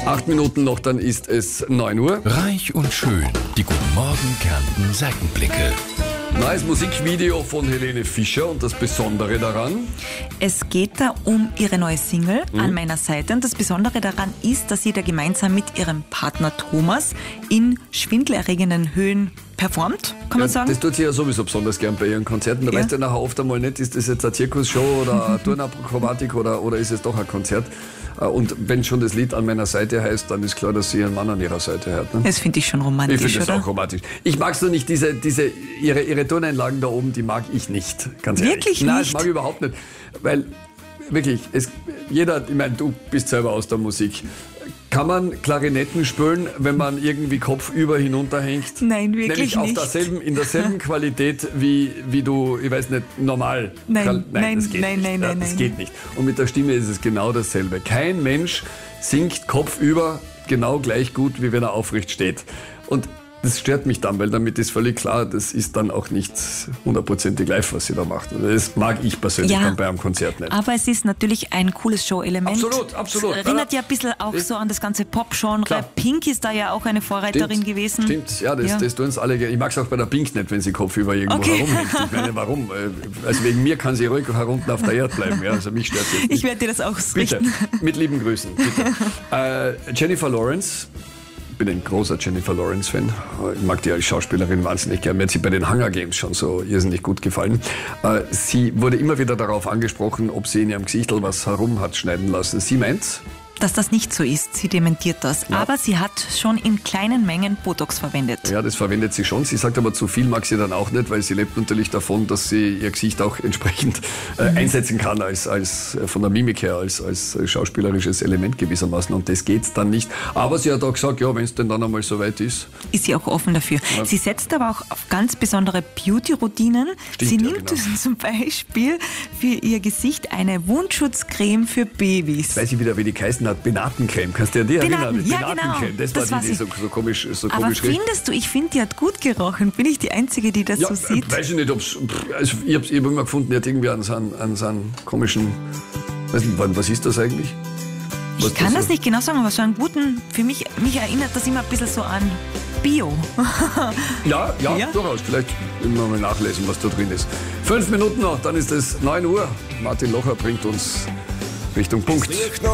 8 Minuten noch, dann ist es 9 Uhr. Reich und schön. Die Guten Morgen Kärnten Seitenblicke. Neues Musikvideo von Helene Fischer und das Besondere daran? Es geht da um ihre neue Single An meiner Seite. Und das Besondere daran ist, dass sie da gemeinsam mit ihrem Partner Thomas in schwindelerregenden Höhen performt, kann man sagen. Das tut sie ja sowieso besonders gern bei ihren Konzerten. Da weißt du ja nachher oft einmal nicht, ist das jetzt eine Zirkusshow oder eine Turnakrobatik oder ist es doch ein Konzert. Und wenn schon das Lied An meiner Seite heißt, dann ist klar, dass sie ihren Mann an ihrer Seite hat. Ne? Das finde ich schon romantisch, Ich finde das oder? auch romantisch. Ich mag es nur nicht, ihre Toneinlagen da oben, die mag ich nicht, ganz ehrlich. Wirklich Nein, nicht? das mag ich überhaupt nicht. Weil, wirklich, ich meine, du bist selber aus der Musik. Kann man Klarinetten spielen, wenn man irgendwie kopfüber hinunterhängt? Nein, wirklich Nämlich nicht. in derselben Qualität, wie du, ich weiß nicht, normal. Nein, Das geht nein, nicht. nein, Ja, nein, das nein. geht nicht. Und mit der Stimme ist es genau dasselbe. Kein Mensch singt kopfüber genau gleich gut, wie wenn er aufrecht steht. Und das stört mich dann, weil damit ist völlig klar, das ist dann auch nicht 100%ig live, was sie da macht. Also das mag ich persönlich dann bei einem Konzert nicht. Aber es ist natürlich ein cooles Show-Element. Absolut. Es erinnert ja ein bisschen auch so an das ganze Pop-Genre. Klar. Pink ist da ja auch eine Vorreiterin gewesen. Stimmt, ja, das tun es alle gerne. Ich mag es auch bei der Pink nicht, wenn sie kopfüber irgendwo herumhängt. Ich meine, warum? Also wegen mir kann sie ruhig herunter auf der Erde bleiben. Ja, also mich stört jetzt nicht. Ich werde dir das auch Bitte, richten. mit lieben Grüßen. Bitte. Jennifer Lawrence. Ich bin ein großer Jennifer Lawrence-Fan. Ich mag die als Schauspielerin wahnsinnig gern. Mir hat sie bei den Hunger Games schon so irrsinnig gut gefallen. Sie wurde immer wieder darauf angesprochen, ob sie in ihrem Gesichtel was herum hat schneiden lassen. Sie meint, Dass das nicht so ist, sie dementiert das. Ja. Aber sie hat schon in kleinen Mengen Botox verwendet. ja, das verwendet sie schon. Sie sagt aber, zu viel mag sie dann auch nicht, weil sie lebt natürlich davon, dass sie ihr Gesicht auch entsprechend einsetzen kann als von der Mimik her, als schauspielerisches Element gewissermaßen. Und das geht dann nicht. Aber sie hat auch gesagt, ja, wenn es denn dann einmal so weit ist. Ist sie auch offen dafür. Ja. Sie setzt aber auch auf ganz besondere Beauty-Routinen. Stimmt, Sie ja, nimmt genau. zum Beispiel für ihr Gesicht eine Wundschutzcreme für Babys. Weiß ich wieder, wie die geheißen hat, Benatencreme. Kannst du dir an die erinnern? Ja, genau. Benatencreme. Das Das war war die, die sie. so komisch Aber riecht. findest du, ich finde, die hat gut gerochen. Bin ich die Einzige, die das Ja, so sieht? weiß ich nicht, ob's. Also ich hab immer gefunden, die hat irgendwie an so einen komischen. Weiß nicht, was ist das eigentlich? Was Ich kann das so- nicht genau sagen, aber so einen guten, mich erinnert das immer ein bisschen so an Bio. Ja, Ja? durchaus. Vielleicht müssen wir mal nachlesen, was da drin ist. 5 Minuten noch, dann ist es 9 Uhr. Martin Locher bringt uns Richtung Punkt.